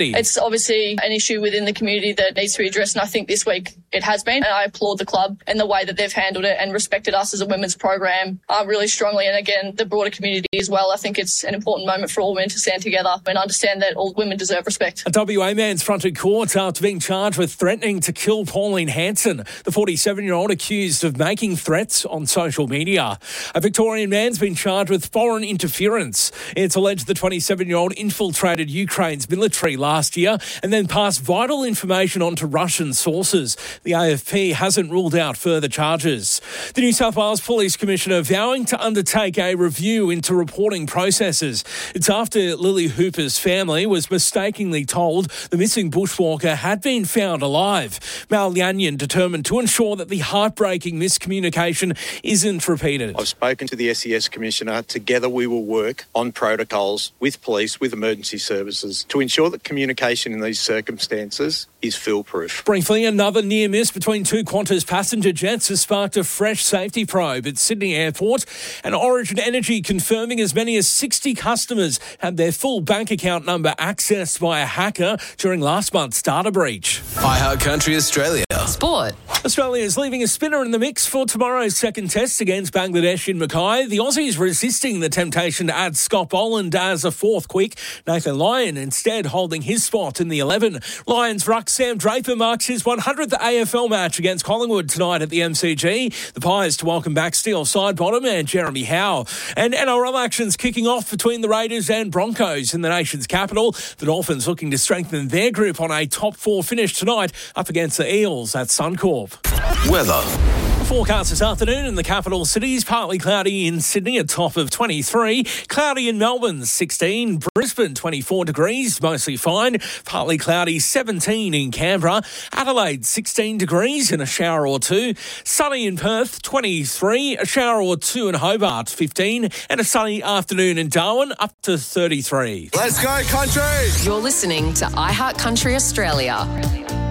It's obviously an issue within the community that needs to be addressed, and I think this week it has been. And I applaud the club and the way that they've handled it and respected us as a women's program really strongly. And again, the broader community as well. I think it's an important moment for all women to stand together and understand that all women deserve respect. A WA man's fronted court after being charged with threatening to kill Pauline Hanson, the 47-year-old accused of making threats on social media. A Victorian man's been charged with foreign interference. It's alleged the 27-year-old infiltrated Ukraine's military last year and then passed vital information on to Russian sources. The AFP hasn't ruled out further charges. The New South Wales Police Commissioner vowing to undertake a review into reporting processes. It's after Lily Hooper's family was mistakenly told the missing bushwalker had been found alive. Mal Yanyan determined to ensure that the heartbreaking miscommunication isn't repeated. I've spoken to the SES Commissioner. Together we will work on protocols with police, with emergency services to ensure that communication in these circumstances is foolproof. Briefly, another near miss between two Qantas passenger jets has sparked a fresh safety probe at Sydney Airport, and Origin Energy confirming as many as 60 customers had their full bank account number accessed by a hacker during last month's data breach. iHeart Country Australia. Sport. Australia is leaving a spinner in the mix for tomorrow's second test against Bangladesh in Mackay. The Aussies resisting the temptation to add Scott Boland as a fourth quick. Nathan Lyon instead holding his spot in the 11. Lions ruck Sam Draper marks his 100th AFL match against Collingwood tonight at the MCG. The Pies to welcome back Steele Sidebottom and Jeremy Howe. And NRL actions kicking off between the Raiders and Broncos in the nation's capital. The Dolphins looking to strengthen their grip on a top four finish tonight up against the Eels at Suncorp. Weather. Forecast this afternoon in the capital cities, partly cloudy in Sydney, a top of 23. Cloudy in Melbourne, 16. Brisbane, 24 degrees, mostly fine. Partly cloudy, 17 in Canberra. Adelaide, 16 degrees and a shower or two. Sunny in Perth, 23. A shower or two in Hobart, 15. And a sunny afternoon in Darwin, up to 33. Let's go, country! You're listening to iHeart Country Australia.